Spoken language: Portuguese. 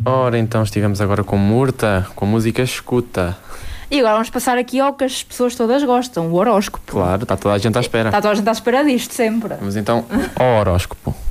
Ora, então estivemos agora com Murta, com a música Escuta. E agora vamos passar aqui ao que as pessoas todas gostam, o horóscopo. Claro, está toda a gente à espera. Está toda a gente à espera disto sempre. Vamos então ao horóscopo.